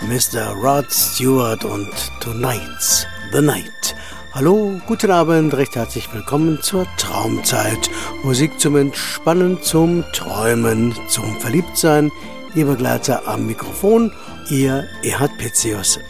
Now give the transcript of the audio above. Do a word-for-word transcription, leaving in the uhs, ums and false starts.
Mister Rod Stewart und Tonight's the Night. Hallo, guten Abend, recht herzlich willkommen zur Traumzeit. Musik zum Entspannen, zum Träumen, zum Verliebtsein. Ihr Begleiter am Mikrofon, Ihr Erhard Petzius.